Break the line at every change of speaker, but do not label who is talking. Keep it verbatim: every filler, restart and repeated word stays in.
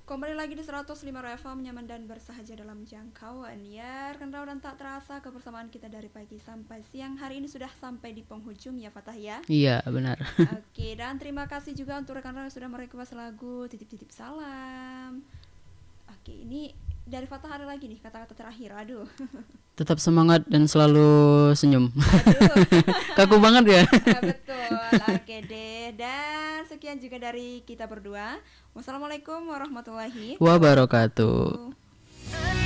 Kembali lagi di seratus lima F M, nyaman dan bersahaja dalam jangkauan ya. Kenal dan tak terasa kebersamaan kita dari pagi sampai siang. Hari ini sudah sampai di penghujung ya Fatah ya.
Iya benar.
Oke, dan terima kasih juga untuk rekan-rekan yang sudah merequest lagu Titip-titip salam. Oke, ini dari Fatah ada lagi nih kata-kata terakhir. Aduh.
Tetap semangat dan selalu senyum.
Aduh.
Kaku banget ya.
Ya, betul. Oke deh. Dan sekian juga dari kita berdua. Wassalamualaikum warahmatullahi
Wabarakatuh.